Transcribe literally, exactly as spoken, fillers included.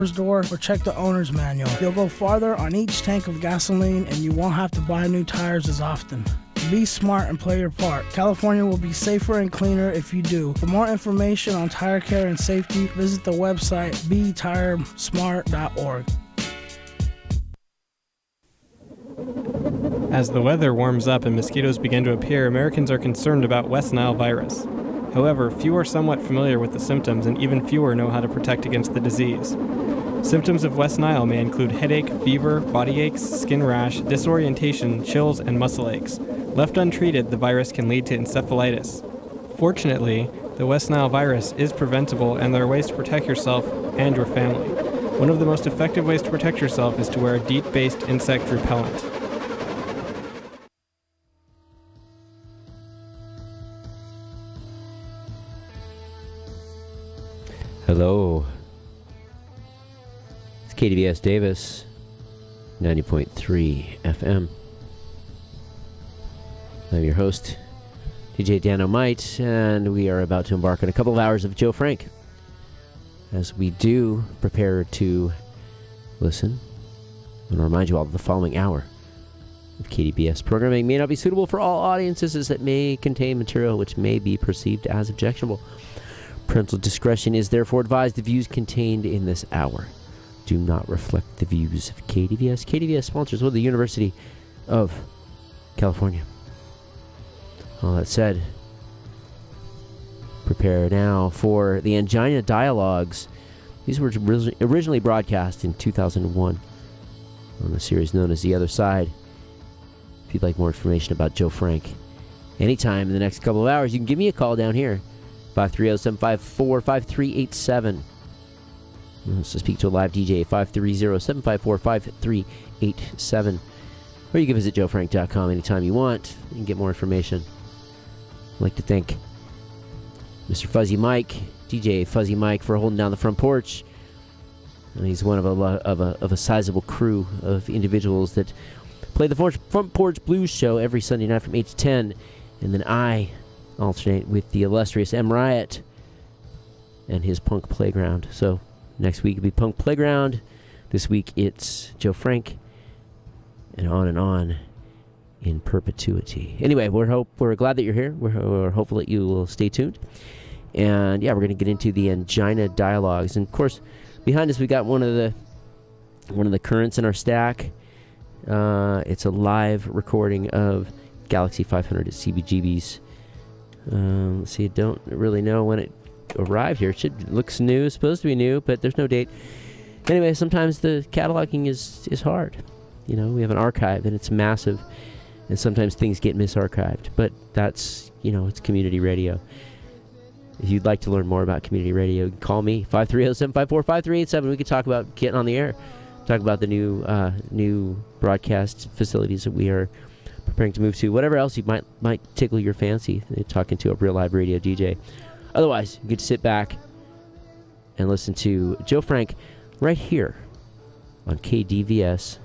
door or check the owner's manual. You'll go farther on each tank of gasoline and you won't have to buy new tires as often. Be smart and play your part. California will be safer and cleaner if you do. For more information on tire care and safety, visit the website be tire smart dot org. As the weather warms up and mosquitoes begin to appear, Americans are concerned about West Nile virus. However, few are somewhat familiar with the symptoms, and even fewer know how to protect against the disease. Symptoms of West Nile may include headache, fever, body aches, skin rash, disorientation, chills, and muscle aches. Left untreated, the virus can lead to encephalitis. Fortunately, the West Nile virus is preventable, and there are ways to protect yourself and your family. One of the most effective ways to protect yourself is to wear a DEET-based insect repellent. Hello. It's K D V S Davis, ninety point three F M. I'm your host, D J Dynamite, and we are about to embark on a couple of hours of Joe Frank. As we do prepare to listen, I want to remind you all that the following hour of K D B S programming may not be suitable for all audiences, as it may contain material which may be perceived as objectionable. Parental discretion is therefore advised. The views contained in this hour do not reflect the views of K D V S. K D V S sponsors with the University of California. All that said, prepare now for the Angina Dialogues. These were originally broadcast in two thousand one on a series known as The Other Side. If you'd like more information about Joe Frank, anytime in the next couple of hours, you can give me a call down here. five three zero, seven five four, five three eight seven. So speak to a live D J, five three zero, seven five four, five three eight seven. Or you can visit joe frank dot com anytime you want and get more information. I'd like to thank Mister Fuzzy Mike, D J Fuzzy Mike, for holding down the front porch. And he's one of a, of a, of a sizable crew of individuals that play the Front Porch Blues show every Sunday night from eight to ten. And then I alternate with the illustrious M. Riot and his Punk Playground. So next week it'll be Punk Playground. This week it's Joe Frank, and on and on in perpetuity. Anyway, we're hope we're glad that you're here. We're, we're hopeful that you will stay tuned. And yeah, we're going to get into the Angina Dialogues. And of course, behind us we got one of the one of the currents in our stack. Uh, it's a live recording of Galaxy five hundred at C B G B's. Um, let's see, I don't really know when it arrived here. It should, looks new, it's supposed to be new, but there's no date. Anyway, sometimes the cataloging is, is hard. You know, we have an archive and it's massive, and sometimes things get misarchived, but that's, you know, it's community radio. If you'd like to learn more about community radio, call me, five three zero, seven five four, five three eight seven. We could talk about getting on the air, talk about the new, uh, new broadcast facilities that we are preparing to move to, whatever else you might might tickle your fancy, talking to a real live radio D J. Otherwise, you get to sit back and listen to Joe Frank right here on K D V S